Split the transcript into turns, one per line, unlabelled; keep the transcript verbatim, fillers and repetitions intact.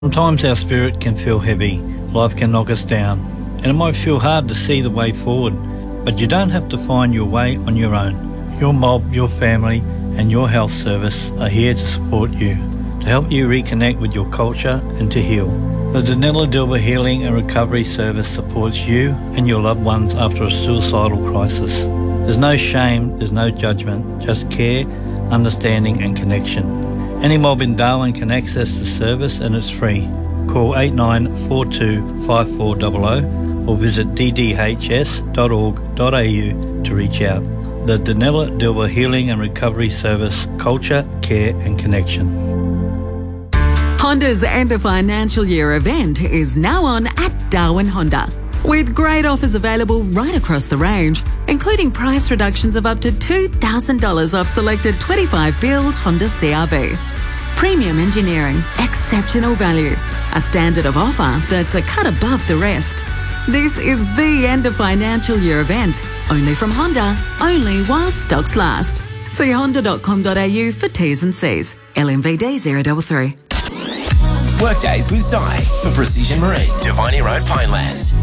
Sometimes our spirit can feel heavy, life can knock us down, and it might feel hard to see the way forward, but you don't have to find your way on your own. Your mob, your family and your health service are here to support you, to help you reconnect with your culture and to heal. The Danella Dilba Healing and Recovery Service supports you and your loved ones after a suicidal crisis. There's no shame, there's no judgment, just care, understanding and connection. Any mob in Darwin can access the service and it's free. Call eight nine four two five four zero zero or visit d d h s dot org dot a u to reach out. The Danella Dilba Healing and Recovery Service, culture, care and connection.
Honda's end of financial year event is now on at Darwin Honda, with great offers available right across the range, including price reductions of up to two thousand dollars off selected twenty-five build Honda C R V. Premium engineering, exceptional value, a standard of offer that's a cut above the rest. This is the end of financial year event, only from Honda, only while stocks last. See honda dot com dot a u for T's and C's. L M V D zero three three.
Workdays with Si for Precision Marine, Diviny Road, Pinelands.